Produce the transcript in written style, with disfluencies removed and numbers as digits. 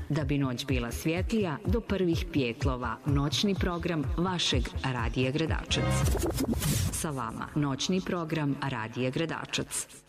Da bi noć bila svjetlija, do prvih pjetlova noćni program vašeg Radija Gradačac. Sa vama noćni program Radija Gradačac.